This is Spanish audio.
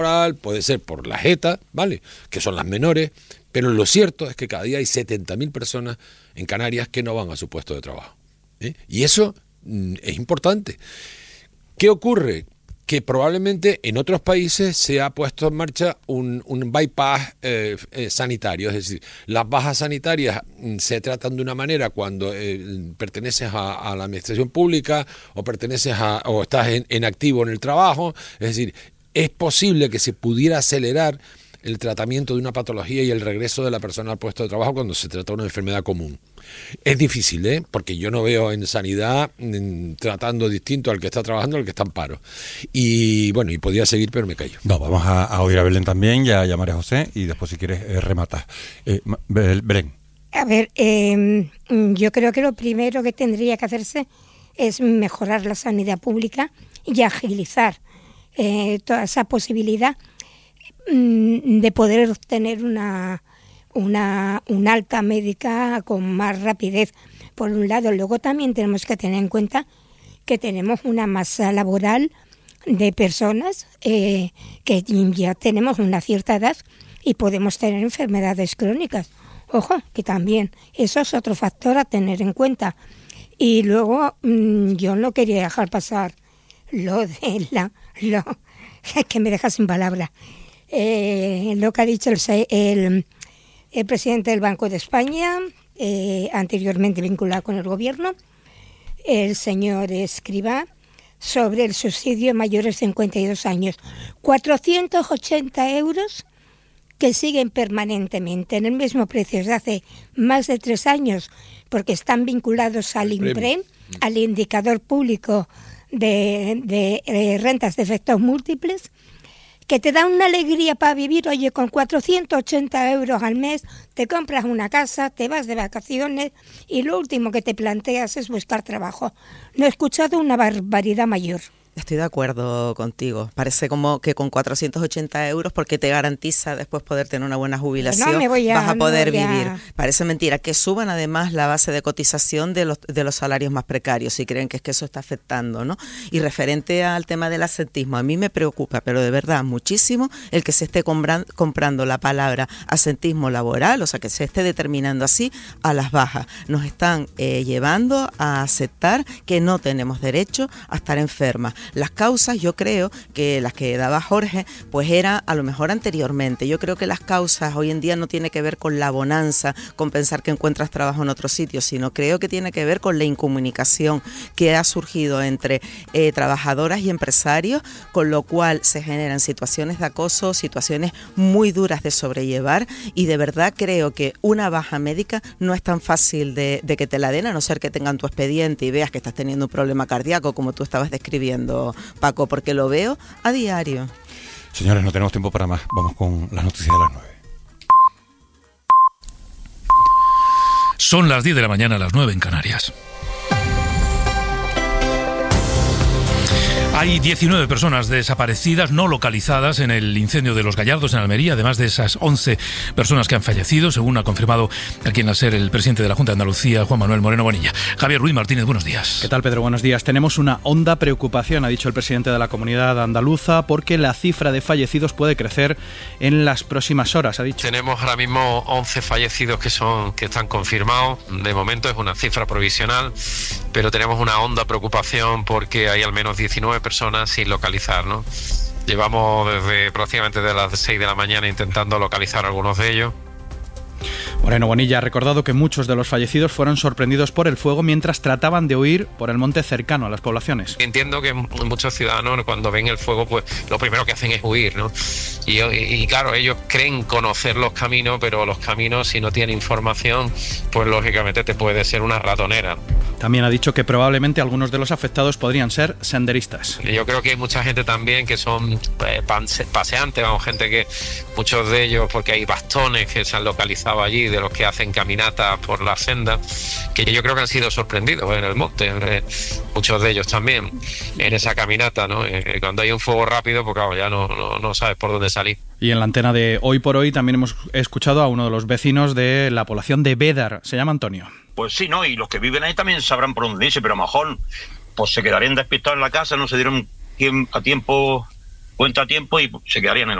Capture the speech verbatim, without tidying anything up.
puede ser por la jeta, ¿vale?, que son las menores, pero lo cierto es que cada día hay setenta mil personas en Canarias que no van a su puesto de trabajo, ¿eh? Y eso mm, es importante. ¿Qué ocurre? Que probablemente en otros países se ha puesto en marcha un, un bypass eh, eh, sanitario, es decir, las bajas sanitarias mm, se tratan de una manera cuando eh, perteneces a, a la administración pública o perteneces a, o estás en, en activo en el trabajo, es decir, es posible que se pudiera acelerar el tratamiento de una patología y el regreso de la persona al puesto de trabajo cuando se trata de una enfermedad común. Es difícil, ¿eh? Porque yo no veo en sanidad en, tratando distinto al que está trabajando al que está en paro. Y bueno, y podía seguir, pero me callo. No, vamos a, a oír a Belén también y a llamar a José y después, si quieres, eh, rematas. Eh, Belén. A ver, eh, yo creo que lo primero que tendría que hacerse es mejorar la sanidad pública y agilizar eh, toda esa posibilidad de poder obtener una, una, una alta médica con más rapidez, por un lado. Luego también tenemos que tener en cuenta que tenemos una masa laboral de personas eh, que ya tenemos una cierta edad y podemos tener enfermedades crónicas. Ojo, que también eso es otro factor a tener en cuenta. Y luego mmm, yo no quería dejar pasar lo de la... Lo, que me deja sin palabras. Eh, lo que ha dicho el, el, el presidente del Banco de España, eh, anteriormente vinculado con el gobierno, el señor Escrivá, sobre el subsidio a mayores de cincuenta y dos años. cuatrocientos ochenta euros que siguen permanentemente en el mismo precio desde hace más de tres años, porque están vinculados al INPREM, al indicador público de, de eh, rentas de efectos múltiples, que te da una alegría para vivir. Oye, con cuatrocientos ochenta euros al mes te compras una casa, te vas de vacaciones y lo último que te planteas es buscar trabajo. No he escuchado una barbaridad mayor. Estoy de acuerdo contigo. Parece como que con cuatrocientos ochenta euros, porque te garantiza después poder tener una buena jubilación, no me voy a, vas a poder no vivir. A... Parece mentira. Que suban además la base de cotización de los, de los salarios más precarios, si creen que es que eso está afectando, ¿no? Y referente al tema del asentismo, a mí me preocupa, pero de verdad muchísimo, el que se esté compran, comprando la palabra asentismo laboral, o sea, que se esté determinando así a las bajas. Nos están eh, llevando a aceptar que no tenemos derecho a estar enfermas. Las causas, yo creo que las que daba Jorge, pues era a lo mejor anteriormente. Yo creo que las causas hoy en día no tiene que ver con la bonanza, con pensar que encuentras trabajo en otro sitio, sino creo que tiene que ver con la incomunicación que ha surgido entre eh, trabajadoras y empresarios, con lo cual se generan situaciones de acoso, situaciones muy duras de sobrellevar, y de verdad creo que una baja médica no es tan fácil de, de que te la den, a no ser que tengan tu expediente y veas que estás teniendo un problema cardíaco, como tú estabas describiendo, Paco, porque lo veo a diario. Señores, no tenemos tiempo para más. Vamos con las noticias de las nueve. Son las diez de la mañana, a las nueve en Canarias. Hay diecinueve personas desaparecidas, no localizadas, en el incendio de Los Gallardos, en Almería, además de esas once personas que han fallecido, según ha confirmado aquí en la SER el presidente de la Junta de Andalucía, Juan Manuel Moreno Bonilla. Javier Ruiz Martínez, buenos días. ¿Qué tal, Pedro? Buenos días. Tenemos una honda preocupación, ha dicho el presidente de la Comunidad Andaluza, porque la cifra de fallecidos puede crecer en las próximas horas, ha dicho. Tenemos ahora mismo once fallecidos que son que están confirmados. De momento es una cifra provisional, pero tenemos una honda preocupación porque hay al menos diecinueve personas sin localizar, ¿no? Llevamos desde prácticamente de las seis de la mañana intentando localizar a algunos de ellos. Moreno Bonilla ha recordado que muchos de los fallecidos fueron sorprendidos por el fuego mientras trataban de huir por el monte cercano a las poblaciones. Entiendo que muchos ciudadanos, cuando ven el fuego, pues lo primero que hacen es huir, ¿no? Y, y, y claro, ellos creen conocer los caminos, pero los caminos, si no tienen información, pues lógicamente te puede ser una ratonera. También ha dicho que probablemente algunos de los afectados podrían ser senderistas. Yo creo que hay mucha gente también que son eh, paseantes, vamos, gente que, muchos de ellos, porque hay bastones que se han localizado allí, de los que hacen caminatas por la senda, que yo creo que han sido sorprendidos en el monte, eh, muchos de ellos también, en esa caminata, ¿no? Eh, cuando hay un fuego rápido, pues claro, ya no, no, no sabes por dónde salir. Y en la antena de Hoy por Hoy también hemos escuchado a uno de los vecinos de la población de Bédar, se llama Antonio. Pues sí, ¿no? Y los que viven ahí también sabrán por dónde irse, pero a lo mejor pues se quedarían despistados en la casa, no se dieron a tiempo cuenta a tiempo y se quedarían en